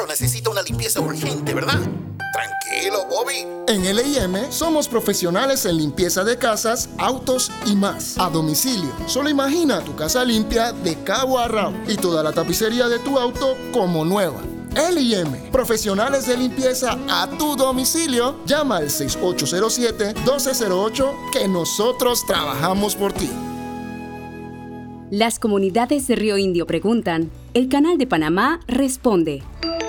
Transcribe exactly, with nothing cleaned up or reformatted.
necesita una limpieza urgente, ¿verdad? Tranquilo, Bobby. En L I M somos profesionales en limpieza de casas, autos y más. A domicilio. Solo imagina tu casa limpia de cabo a rabo y toda la tapicería de tu auto como nueva. L I M, profesionales de limpieza a tu domicilio. Llama al seis ocho cero siete, uno dos cero ocho que nosotros trabajamos por ti. Las comunidades de Río Indio preguntan, el Canal de Panamá responde.